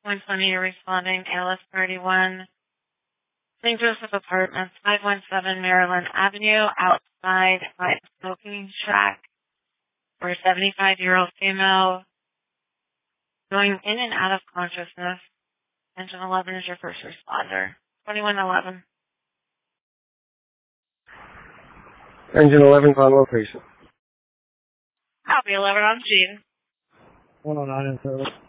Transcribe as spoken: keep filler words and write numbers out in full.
one twenty, you're responding, A L S Party one, Saint Joseph Apartments, five one seven Maryland Avenue, outside by a smoking shack, for a seventy-five-year-old female going in and out of consciousness. Engine eleven is your first responder. twenty-one eleven. Engine eleven on location. Copy eleven on Gene. one oh nine in service.